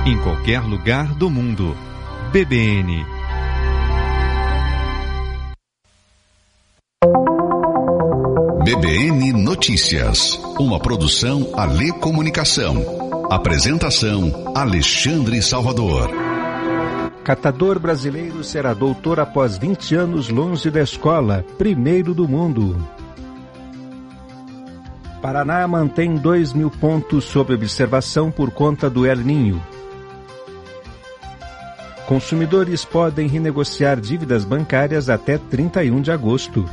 em qualquer lugar do mundo. BBN. BBN Notícias, uma produção Alê Comunicação. Apresentação Alexandre Salvador. Catador brasileiro será doutor após 20 anos longe da escola, primeiro do mundo. Paraná mantém 2.000 pontos sob observação por conta do El Niño. Consumidores podem renegociar dívidas bancárias até 31 de agosto.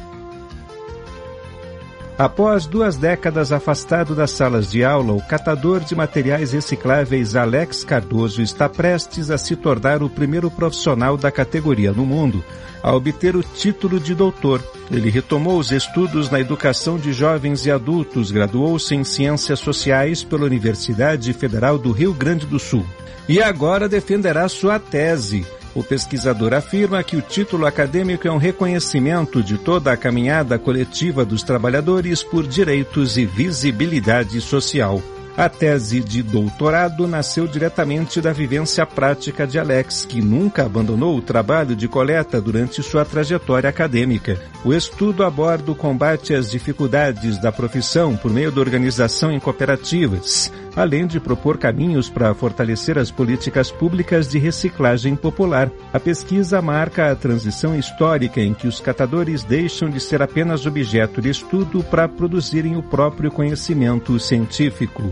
Após 2 décadas afastado das salas de aula, o catador de materiais recicláveis Alex Cardoso está prestes a se tornar o primeiro profissional da categoria no mundo a obter o título de doutor. Ele retomou os estudos na educação de jovens e adultos, graduou-se em Ciências Sociais pela Universidade Federal do Rio Grande do Sul. E agora defenderá sua tese. O pesquisador afirma que o título acadêmico é um reconhecimento de toda a caminhada coletiva dos trabalhadores por direitos e visibilidade social. A tese de doutorado nasceu diretamente da vivência prática de Alex, que nunca abandonou o trabalho de coleta durante sua trajetória acadêmica. O estudo aborda o combate às dificuldades da profissão por meio da organização em cooperativas, além de propor caminhos para fortalecer as políticas públicas de reciclagem popular. A pesquisa marca a transição histórica em que os catadores deixam de ser apenas objeto de estudo para produzirem o próprio conhecimento científico.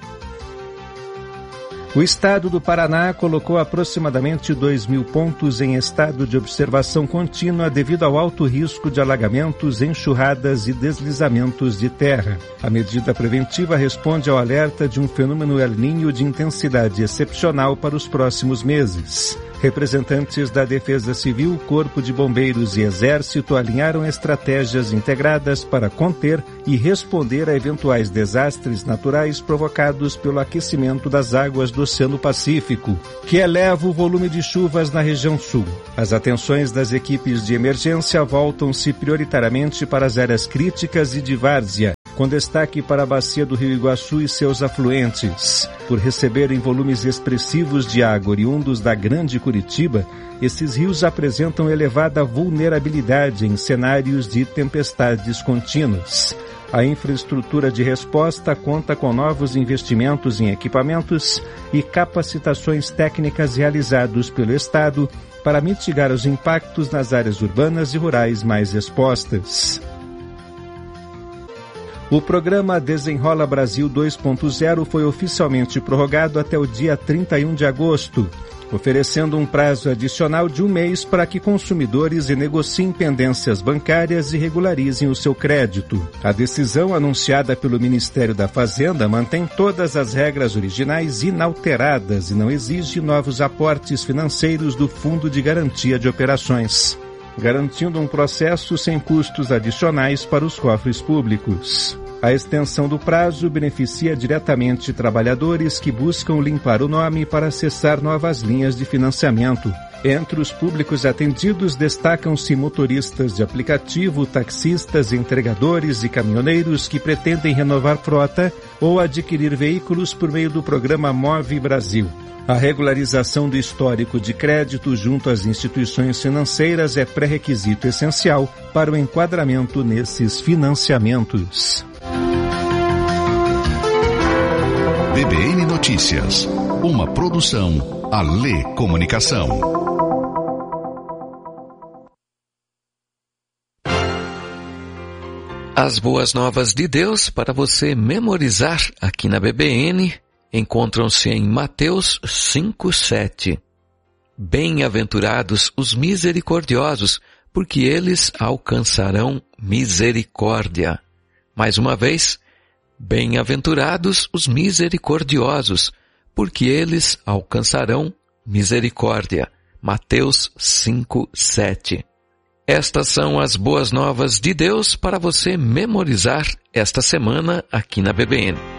O estado do Paraná colocou aproximadamente 2.000 pontos em estado de observação contínua devido ao alto risco de alagamentos, enxurradas e deslizamentos de terra. A medida preventiva responde ao alerta de um fenômeno El Niño de intensidade excepcional para os próximos meses. Representantes da Defesa Civil, Corpo de Bombeiros e Exército alinharam estratégias integradas para conter e responder a eventuais desastres naturais provocados pelo aquecimento das águas do Oceano Pacífico, que eleva o volume de chuvas na região sul. As atenções das equipes de emergência voltam-se prioritariamente para as áreas críticas e de várzea, com destaque para a bacia do Rio Iguaçu e seus afluentes. Por receberem volumes expressivos de água oriundos da Grande Curitiba, esses rios apresentam elevada vulnerabilidade em cenários de tempestades contínuas. A infraestrutura de resposta conta com novos investimentos em equipamentos e capacitações técnicas realizados pelo Estado para mitigar os impactos nas áreas urbanas e rurais mais expostas. O programa Desenrola Brasil 2.0 foi oficialmente prorrogado até o dia 31 de agosto, oferecendo um prazo adicional de 1 mês para que consumidores renegociem pendências bancárias e regularizem o seu crédito. A decisão anunciada pelo Ministério da Fazenda mantém todas as regras originais inalteradas e não exige novos aportes financeiros do Fundo de Garantia de Operações, garantindo um processo sem custos adicionais para os cofres públicos. A extensão do prazo beneficia diretamente trabalhadores que buscam limpar o nome para acessar novas linhas de financiamento. Entre os públicos atendidos destacam-se motoristas de aplicativo, taxistas, entregadores e caminhoneiros que pretendem renovar frota ou adquirir veículos por meio do programa Move Brasil. A regularização do histórico de crédito junto às instituições financeiras é pré-requisito essencial para o enquadramento nesses financiamentos. BBN Notícias, uma produção Alê Comunicação. As boas novas de Deus para você memorizar aqui na BBN encontram-se em Mateus 5:7. Bem-aventurados os misericordiosos, porque eles alcançarão misericórdia. Mais uma vez, bem-aventurados os misericordiosos, porque eles alcançarão misericórdia. Mateus 5:7. Estas são as boas novas de Deus para você memorizar esta semana aqui na BBN.